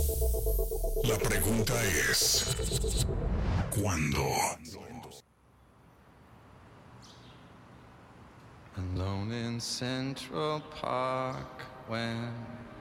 La pregunta es, ¿cuándo? Alone in Central Park when